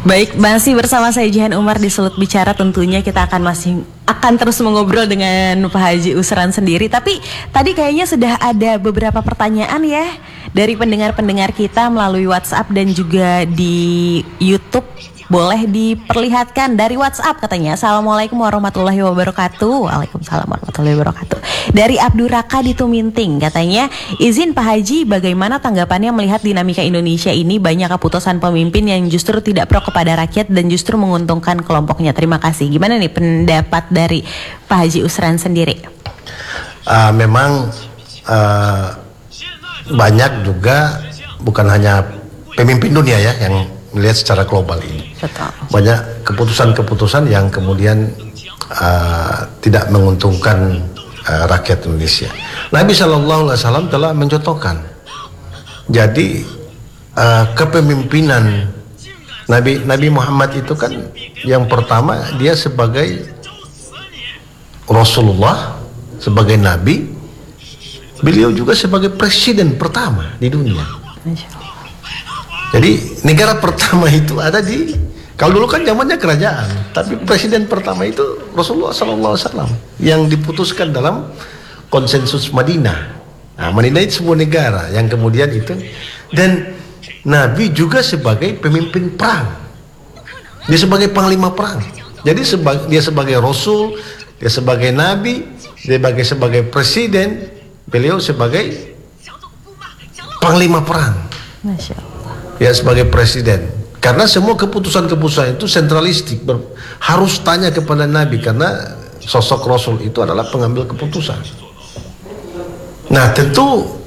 Baik, masih bersama saya Jihan Umar di Sulut Bicara. Tentunya kita akan terus mengobrol dengan Pak Haji Usran sendiri. Tapi tadi kayaknya sudah ada beberapa pertanyaan ya dari pendengar-pendengar kita melalui WhatsApp dan juga di YouTube. Boleh diperlihatkan dari WhatsApp katanya. Assalamualaikum warahmatullahi wabarakatuh. Waalaikumsalam warahmatullahi wabarakatuh. Dari Abdur Raka di Tuminting katanya, izin Pak Haji, bagaimana tanggapannya melihat dinamika Indonesia ini banyak keputusan pemimpin yang justru tidak pro kepada rakyat dan justru menguntungkan kelompoknya. Terima kasih. Gimana nih pendapat dari Pak Haji Usran sendiri? Memang banyak juga, bukan hanya pemimpin dunia ya yang melihat secara global ini. Betul. Banyak keputusan-keputusan yang kemudian tidak menguntungkan rakyat Indonesia. Nabi SAW telah mencontohkan. Jadi kepemimpinan Nabi Muhammad itu kan yang pertama, dia sebagai Rasulullah, sebagai Nabi, beliau juga sebagai presiden pertama di dunia. Jadi negara pertama itu ada kalau dulu kan zamannya kerajaan, tapi presiden pertama itu Rasulullah SAW yang diputuskan dalam konsensus Madinah. Nah, Madinah itu sebuah negara yang kemudian itu, dan Nabi juga sebagai pemimpin perang, dia sebagai panglima perang. Jadi dia sebagai Rasul, dia sebagai Nabi, dia sebagai presiden, beliau sebagai panglima perang. Masya Allah. Ya, sebagai presiden, karena semua keputusan-keputusan itu sentralistik, harus tanya kepada Nabi, karena sosok Rasul itu adalah pengambil keputusan. Nah tentu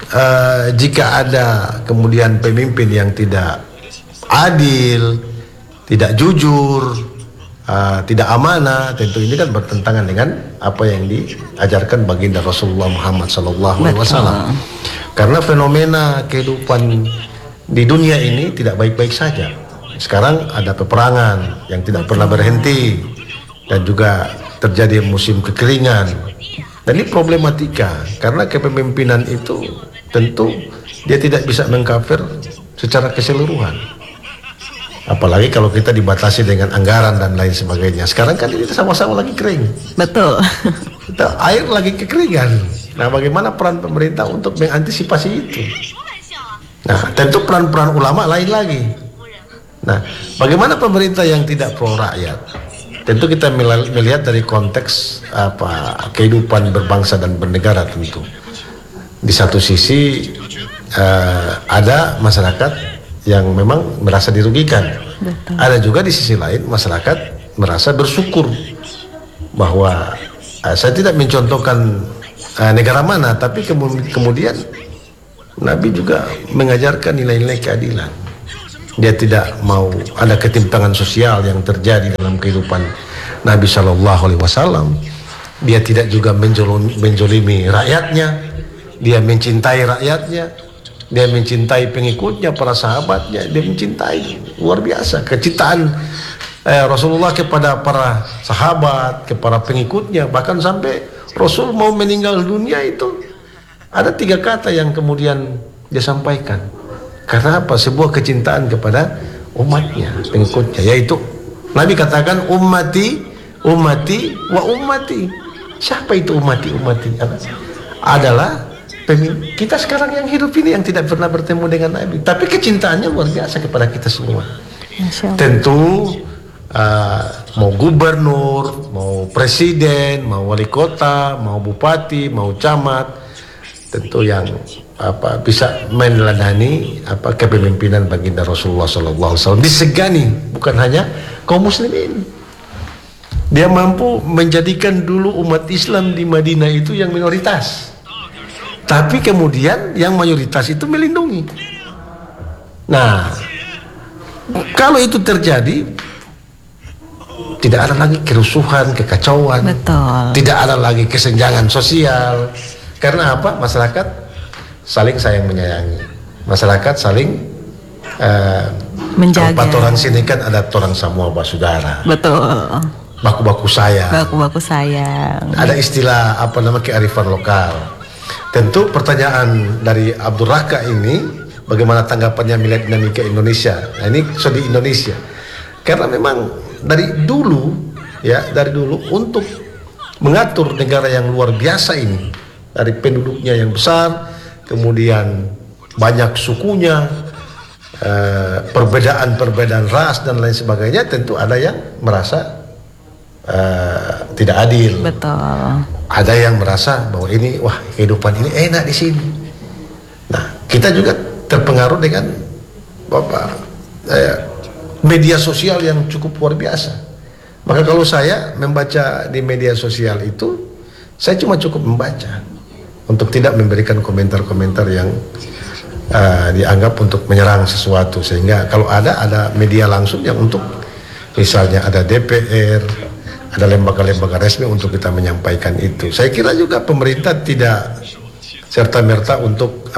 jika ada kemudian pemimpin yang tidak adil, tidak jujur, tidak amanah, tentu ini kan bertentangan dengan apa yang diajarkan baginda Rasulullah Muhammad SAW. Karena fenomena kehidupan di dunia ini tidak baik-baik saja. Sekarang ada peperangan yang tidak pernah berhenti, dan juga terjadi musim kekeringan. Dan ini problematika, karena kepemimpinan itu tentu dia tidak bisa mengcover secara keseluruhan. Apalagi kalau kita dibatasi dengan anggaran dan lain sebagainya. Sekarang kan kita sama-sama lagi kering. Betul. Air lagi kekeringan. Nah, bagaimana peran pemerintah untuk mengantisipasi itu? Nah, tentu peran-peran ulama lain lagi. Nah, bagaimana pemerintah yang tidak pro rakyat? Tentu kita melihat dari konteks kehidupan berbangsa dan bernegara tentu. Di satu sisi ada masyarakat yang memang merasa dirugikan. Betul. Ada juga di sisi lain masyarakat merasa bersyukur bahwa saya tidak mencontohkan negara mana, tapi kemudian Nabi juga mengajarkan nilai-nilai keadilan. Dia tidak mau ada ketimpangan sosial yang terjadi dalam kehidupan Nabi SAW. Dia tidak juga menjolimi rakyatnya. Dia mencintai rakyatnya. Dia mencintai pengikutnya, para sahabatnya. Dia mencintai, luar biasa kecintaan Rasulullah kepada para sahabat, kepada pengikutnya. Bahkan sampai Rasul mau meninggal dunia itu ada 3 kata yang kemudian dia sampaikan. Karena apa? Sebuah kecintaan kepada umatnya, pengikutnya. Yaitu Nabi katakan, ummati, ummati, wa ummati. Siapa itu ummati, ummati? Adalah kita sekarang yang hidup ini, yang tidak pernah bertemu dengan Nabi. Tapi kecintaannya luar biasa kepada kita semua. Tentu mau gubernur, mau presiden, mau wali kota, mau bupati, mau camat, tentu yang bisa meneladani kepemimpinan baginda Rasulullah SAW. Disegani bukan hanya kaum muslimin. Dia mampu menjadikan dulu umat Islam di Madinah itu yang minoritas, tapi kemudian yang mayoritas itu melindungi. Nah, kalau itu terjadi, tidak ada lagi kerusuhan, kekacauan. Betul. Tidak ada lagi kesenjangan sosial. Karena apa? Masyarakat saling sayang menyayangi. Masyarakat saling menjaga. Kalau orang sini kan ada orang semua basudara. Betul. Baku-baku sayang. Baku-baku sayang. Ada istilah kearifan lokal. Tentu pertanyaan dari Abdur Raka ini, bagaimana tanggapannya melihat dinamika Indonesia. Nah, ini di Indonesia. Karena memang dari dulu untuk mengatur negara yang luar biasa ini, dari penduduknya yang besar, kemudian banyak sukunya, perbedaan-perbedaan ras dan lain sebagainya, tentu ada yang merasa tidak adil. Betul. Ada yang merasa bahwa ini, wah, kehidupan ini enak di sini. Nah, kita juga terpengaruh dengan media sosial yang cukup luar biasa. Maka kalau saya membaca di media sosial itu, saya cuma cukup membaca untuk tidak memberikan komentar-komentar yang dianggap untuk menyerang sesuatu. Sehingga kalau ada media langsung yang untuk, misalnya ada DPR, ada lembaga-lembaga resmi untuk kita menyampaikan itu. Saya kira juga pemerintah tidak serta-merta untuk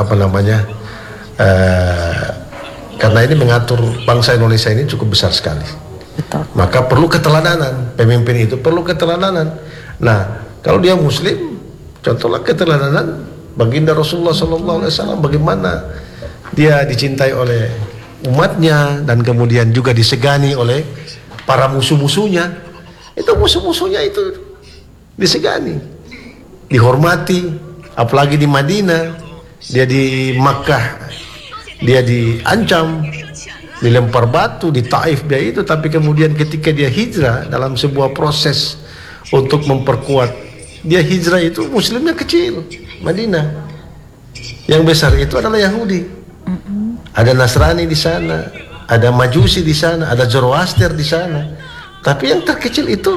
karena ini mengatur bangsa Indonesia ini cukup besar sekali. Betul. Maka perlu keteladanan, pemimpin itu perlu keteladanan. Nah, kalau dia Muslim, contohlah keteladanan baginda Rasulullah SAW, bagaimana dia dicintai oleh umatnya dan kemudian juga disegani oleh para musuh-musuhnya. Itu musuh-musuhnya itu disegani, dihormati, apalagi di Madinah. Dia di Makkah dia diancam, dilempar batu, di Taif dia itu, tapi kemudian ketika dia hijrah dalam sebuah proses untuk memperkuat, dia hijrah itu muslimnya kecil, Madinah. Yang besar itu adalah Yahudi. Ada Nasrani di sana, ada Majusi di sana, ada Zoroaster di sana. Tapi yang terkecil itu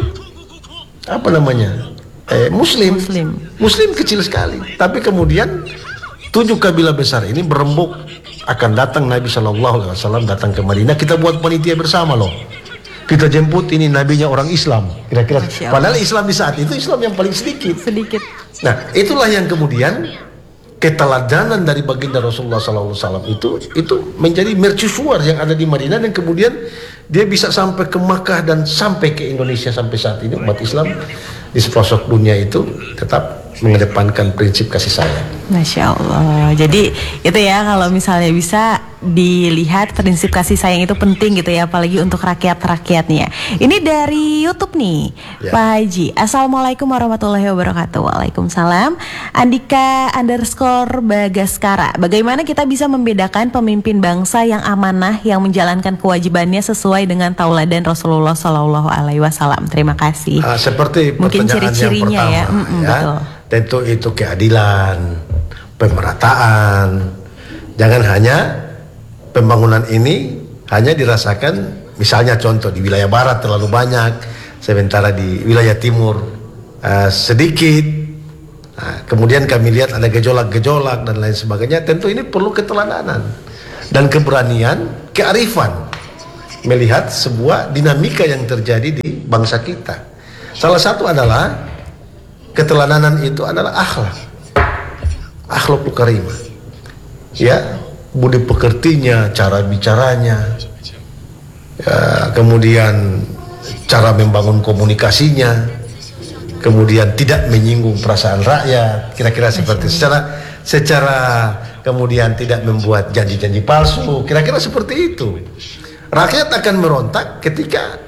Muslim. Muslim kecil sekali. Tapi kemudian 7 kabilah besar ini berembuk, akan datang Nabi SAW datang ke Madinah. Kita buat panitia bersama loh. Kita jemput ini nabinya orang Islam. Kira-kira. Padahal Islam di saat itu Islam yang paling sedikit. Nah, itulah yang kemudian keteladanan dari baginda Rasulullah SAW itu menjadi mercusuar yang ada di Madinah, dan kemudian dia bisa sampai ke Makkah dan sampai ke Indonesia sampai saat ini. Umat Islam di sepelosok dunia itu tetap mengedepankan prinsip kasih sayang. Masya Allah. Jadi itu ya, kalau misalnya bisa dilihat prinsip kasih sayang itu penting gitu ya, apalagi untuk rakyat-rakyatnya. Ini dari YouTube nih, ya. Pak Haji. Assalamualaikum warahmatullahi wabarakatuh. Waalaikumsalam. Andika _Bagaskara. Bagaimana kita bisa membedakan pemimpin bangsa yang amanah, yang menjalankan kewajibannya sesuai dengan tauladan Rasulullah Shallallahu Alaihi Wasallam? Terima kasih. Seperti mungkin ciri-cirinya ya. Betul. Tentu itu keadilan, pemerataan. Jangan hanya pembangunan ini hanya dirasakan, misalnya contoh di wilayah barat terlalu banyak, sementara di wilayah timur sedikit. Nah, kemudian kami lihat ada gejolak-gejolak dan lain sebagainya. Tentu ini perlu keteladanan dan keberanian, kearifan melihat sebuah dinamika yang terjadi di bangsa kita. Salah satu adalah keteladanan itu adalah akhlakul karimah, ya, budi pekertinya, cara bicaranya, ya, kemudian cara membangun komunikasinya, kemudian tidak menyinggung perasaan rakyat, kira-kira seperti secara kemudian tidak membuat janji-janji palsu, kira-kira seperti itu. Rakyat akan merontak ketika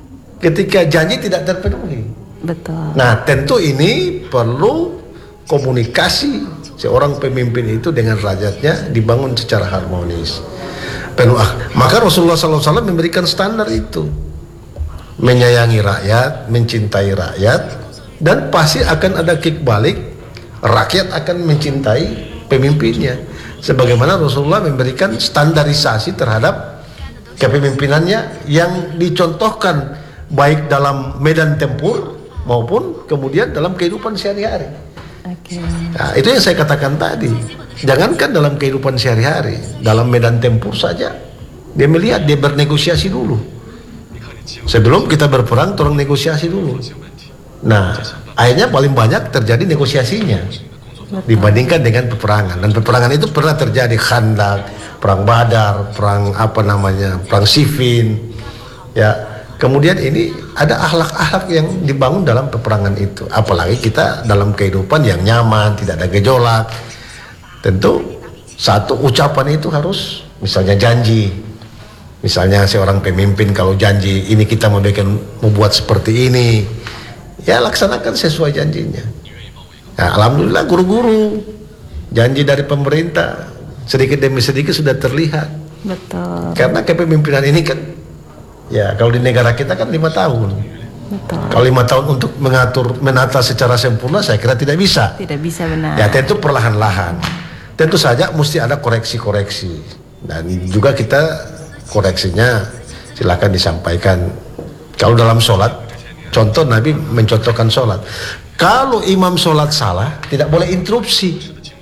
janji tidak terpenuhi. Betul. Nah, tentu ini perlu komunikasi seorang pemimpin itu dengan rakyatnya dibangun secara harmonis, penuh. Maka Rasulullah SAW memberikan standar itu, menyayangi rakyat, mencintai rakyat, dan pasti akan ada kick balik, rakyat akan mencintai pemimpinnya. Sebagaimana Rasulullah memberikan standarisasi terhadap kepemimpinannya yang dicontohkan baik dalam medan tempur maupun kemudian dalam kehidupan sehari-hari. Nah, itu yang saya katakan tadi. Jangankan dalam kehidupan sehari-hari, dalam medan tempur saja dia melihat, dia bernegosiasi dulu. Sebelum kita berperang, tolong negosiasi dulu. Nah, akhirnya paling banyak terjadi negosiasinya dibandingkan dengan peperangan. Dan peperangan itu pernah terjadi, Khandak, perang Badar, perang perang Siffin, ya. Kemudian ini ada akhlak-akhlak yang dibangun dalam peperangan itu. Apalagi kita dalam kehidupan yang nyaman, tidak ada gejolak. Tentu satu ucapan itu harus, misalnya janji. Misalnya seorang pemimpin kalau janji ini kita membuat seperti ini, ya laksanakan sesuai janjinya. Nah, alhamdulillah guru-guru janji dari pemerintah sedikit demi sedikit sudah terlihat. Betul. Karena kepemimpinan ini kan, ya kalau di negara kita kan 5 tahun. Betul. Kalau 5 tahun untuk menata secara sempurna, saya kira tidak bisa. Tidak bisa, benar. Ya tentu perlahan-lahan. Tentu saja mesti ada koreksi-koreksi. Dan ini juga kita koreksinya silakan disampaikan. Kalau dalam sholat, contoh Nabi mencontohkan sholat. Kalau imam sholat salah, tidak boleh interupsi.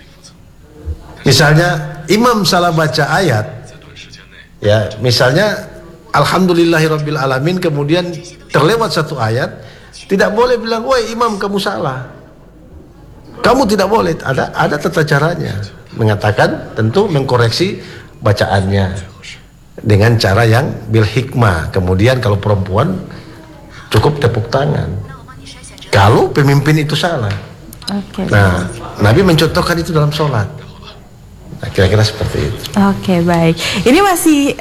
Misalnya imam salah baca ayat, ya misalnya Alhamdulillahirabbil alamin, kemudian terlewat satu ayat, tidak boleh bilang, woi imam kamu salah. Kamu tidak boleh, ada tata caranya. Mengatakan tentu mengkoreksi bacaannya dengan cara yang bil hikmah. Kemudian kalau perempuan cukup tepuk tangan kalau pemimpin itu salah. Nah, Nabi mencontohkan itu dalam sholat. Nah, kira-kira seperti itu. Oke, baik. Ini masih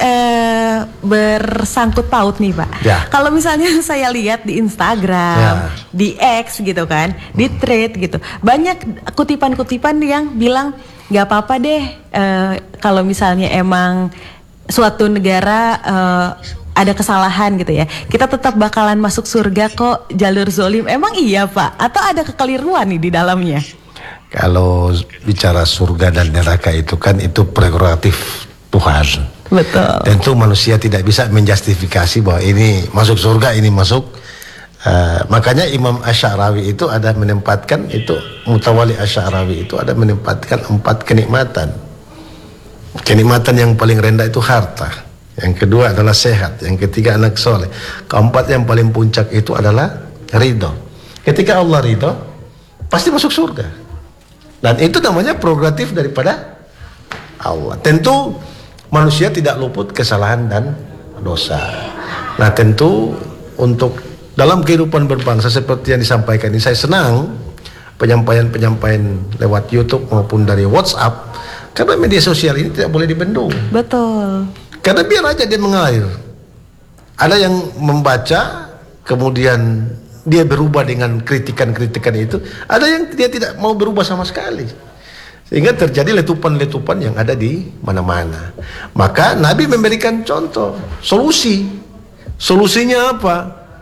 bersangkut paut nih, Pak. Ya. Kalau misalnya saya lihat di Instagram, Ya, di X gitu kan, di thread gitu, banyak kutipan-kutipan yang bilang nggak apa-apa deh kalau misalnya emang suatu negara ada kesalahan gitu ya, kita tetap bakalan masuk surga kok, jalur zolim. Emang iya, Pak? Atau ada kekeliruan nih di dalamnya? kalau bicara surga dan neraka itu kan itu prerogatif Tuhan. Betul. Tentu manusia tidak bisa menjustifikasi bahwa ini masuk surga, ini masuk. Makanya Imam Asy'arawi itu ada menempatkan itu, Mutawali Asy'arawi itu ada menempatkan 4 kenikmatan. Kenikmatan yang paling rendah itu harta, yang kedua adalah sehat, yang ketiga anak soleh, keempat yang paling puncak itu adalah ridho. Ketika Allah ridho, pasti masuk surga. Dan itu namanya prerogatif daripada Allah. Tentu manusia tidak luput kesalahan dan dosa. Nah tentu untuk dalam kehidupan berbangsa seperti yang disampaikan ini, saya senang penyampaian-penyampaian lewat YouTube maupun dari WhatsApp. Karena media sosial ini tidak boleh dibendung. Betul. Karena biar aja dia mengalir. Ada yang membaca, kemudian dia berubah dengan kritikan-kritikan itu. Ada yang dia tidak mau berubah sama sekali. Sehingga terjadi letupan-letupan yang ada di mana-mana. Maka Nabi memberikan contoh, solusi. Solusinya apa?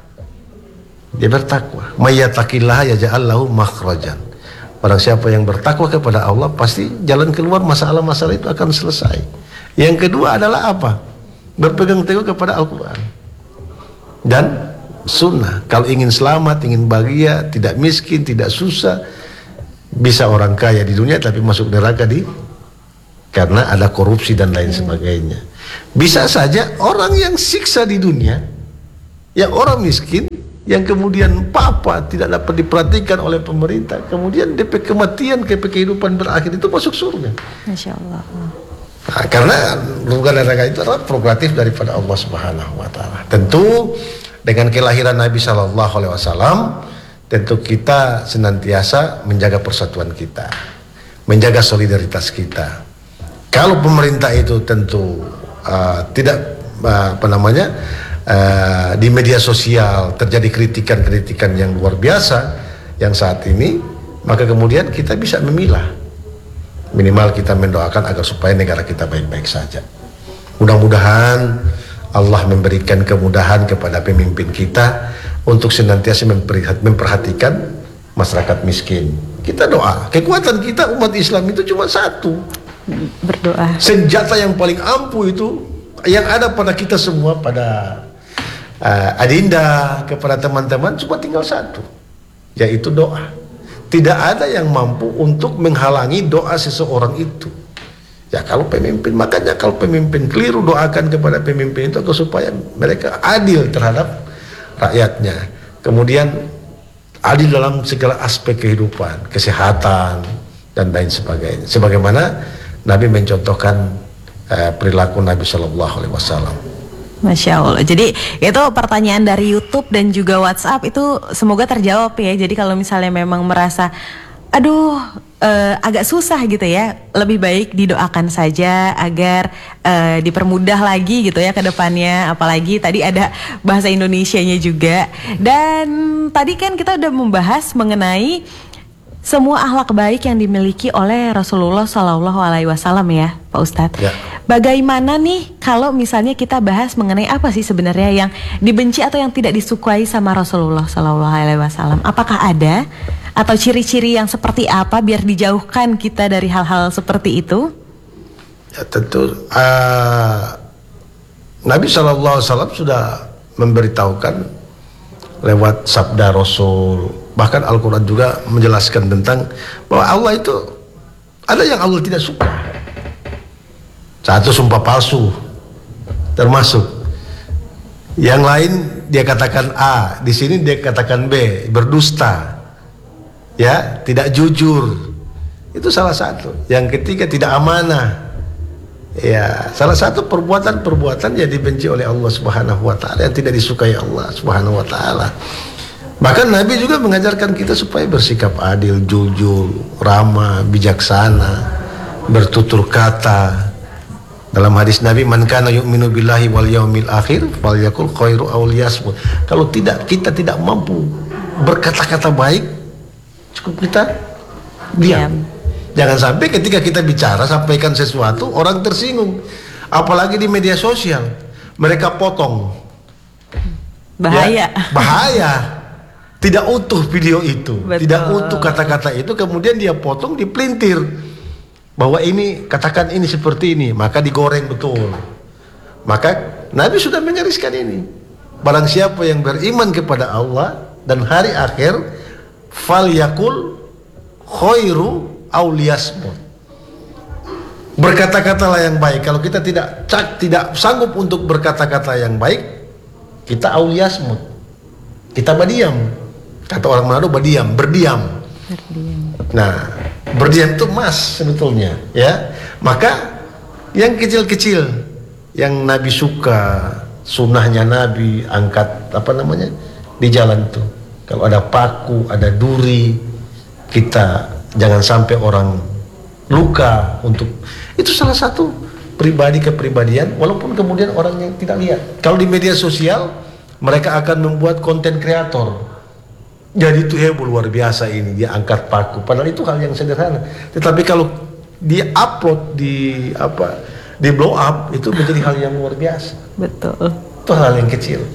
Dia bertakwa. Mayyattaqillaha yaj'al lahu makhrajan. Barang siapa yang bertakwa kepada Allah, pasti jalan keluar masalah-masalah itu akan selesai. Yang kedua adalah apa? Berpegang teguh kepada Al-Quran dan Sunnah. Kalau ingin selamat, ingin bahagia, tidak miskin, tidak susah, bisa orang kaya di dunia tapi masuk neraka karena ada korupsi dan lain sebagainya. Bisa saja orang yang siksa di dunia, yang orang miskin, yang kemudian tidak dapat diperhatikan oleh pemerintah, kemudian DP kematian, DP kehidupan berakhir itu masuk surga. Masya Allah. Nah, karena surga dan neraka itu adalah prerogatif daripada Allah Subhanahu Wa Taala. Tentu dengan kelahiran Nabi Shallallahu Alaihi Wasallam, tentu kita senantiasa menjaga persatuan kita, menjaga solidaritas kita. Kalau pemerintah itu tentu tidak di media sosial terjadi kritikan-kritikan yang luar biasa yang saat ini, maka kemudian kita bisa memilah. Minimal kita mendoakan agar supaya negara kita baik-baik saja. Mudah-mudahan Allah memberikan kemudahan kepada pemimpin kita untuk senantiasa memperhatikan masyarakat miskin. Kita doa. Kekuatan kita umat Islam itu cuma satu. Berdoa. Senjata yang paling ampuh itu yang ada pada kita semua, pada Adinda, kepada teman-teman, cuma tinggal satu, yaitu doa. Tidak ada yang mampu untuk menghalangi doa seseorang itu. Ya kalau pemimpin, makanya kalau pemimpin keliru, doakan kepada pemimpin itu supaya mereka adil terhadap rakyatnya. Kemudian adil dalam segala aspek kehidupan, kesehatan dan lain sebagainya. Sebagaimana Nabi mencontohkan perilaku Nabi Shallallahu Alaihi Wasallam. Masya Allah. Jadi itu pertanyaan dari YouTube dan juga WhatsApp itu semoga terjawab ya. Jadi kalau misalnya memang merasa, aduh agak susah gitu ya. Lebih baik didoakan saja agar dipermudah lagi gitu ya ke depannya. Apalagi tadi ada bahasa Indonesianya juga. Dan tadi kan kita udah membahas mengenai semua akhlak baik yang dimiliki oleh Rasulullah Shallallahu Alaihi Wasallam ya, Pak Ustadz. Ya. Bagaimana nih kalau misalnya kita bahas mengenai apa sih sebenarnya yang dibenci atau yang tidak disukai sama Rasulullah Shallallahu Alaihi Wasallam? Apakah ada atau ciri-ciri yang seperti apa biar dijauhkan kita dari hal-hal seperti itu? Ya tentu Nabi Shallallahu Alaihi Wasallam sudah memberitahukan lewat sabda Rasul. Bahkan Al-Quran juga menjelaskan tentang bahwa Allah itu ada yang Allah tidak suka. Satu, sumpah palsu termasuk. Yang lain dia katakan A, di sini dia katakan B, berdusta, ya, tidak jujur. Itu salah satu. Yang ketiga tidak amanah. Ya, salah satu perbuatan-perbuatan yang dibenci oleh Allah Subhanahu wa taala, yang tidak disukai Allah Subhanahu wa taala. Bahkan Nabi juga mengajarkan kita supaya bersikap adil, jujur, ramah, bijaksana, bertutur kata. Dalam hadis Nabi, man kana yu'minu billahi wal yaumil akhir falyakul khairu aw liyasmut. Kalau kita tidak mampu berkata-kata baik, cukup kita diam. Jangan sampai ketika kita bicara sampaikan sesuatu orang tersinggung. Apalagi di media sosial, mereka potong. Bahaya. Ya, bahaya. Tidak utuh video itu. Betul. Tidak utuh kata-kata itu, kemudian dia potong, dipelintir bahwa ini, katakan ini seperti ini, maka digoreng betul. Maka Nabi sudah menyariskan ini. Barang siapa yang beriman kepada Allah dan hari akhir, fal yakul khairu aw liyasmut. Berkata-katalah yang baik. Kalau kita tidak sanggup untuk berkata-kata yang baik, kita aw liyasmut, kita berdiam. Kata orang Manado, berdiam. Nah, berdiam itu mas sebetulnya, ya. Maka yang kecil-kecil yang Nabi suka, sunnahnya Nabi, angkat di jalan tuh. Kalau ada paku, ada duri, kita jangan sampai orang luka. Untuk itu salah satu kepribadian, walaupun kemudian orang yang tidak lihat. Kalau di media sosial mereka akan membuat konten kreator. Jadi itu heboh luar biasa ini, dia angkat paku. Padahal itu hal yang sederhana. Tetapi kalau dia upload di blow up, itu menjadi hal yang luar biasa. Betul. Itu hal yang kecil.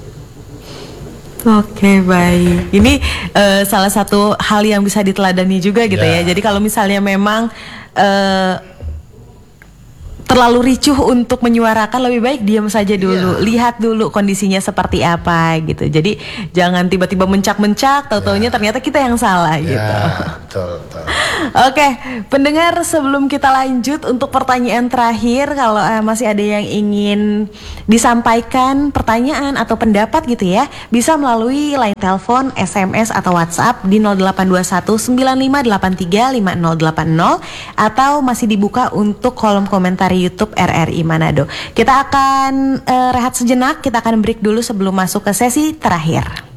Oke, baik. Ini salah satu hal yang bisa diteladani juga gitu ya. Jadi kalau misalnya memang terlalu ricuh untuk menyuarakan, lebih baik diam saja dulu, lihat dulu kondisinya seperti apa gitu. Jadi jangan tiba-tiba mencak-mencak, tahu-taunya ternyata kita yang salah gitu. Betul. Oke, pendengar, sebelum kita lanjut untuk pertanyaan terakhir, kalau masih ada yang ingin disampaikan pertanyaan atau pendapat gitu ya, bisa melalui line telepon, SMS atau WhatsApp di 0821 9583 5080 atau masih dibuka untuk kolom komentar YouTube RRI Manado. Kita akan rehat sejenak, kita akan break dulu sebelum masuk ke sesi terakhir.